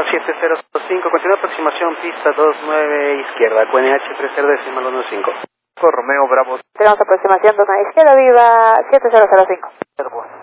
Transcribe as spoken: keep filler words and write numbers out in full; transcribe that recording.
siete cero cinco, continúa aproximación pista dos nueve izquierda, Q N H tres cero decimal uno cinco. Con Romeo Bravo. Tenemos aproximación dos nueve izquierda, viva siete cero cero cinco.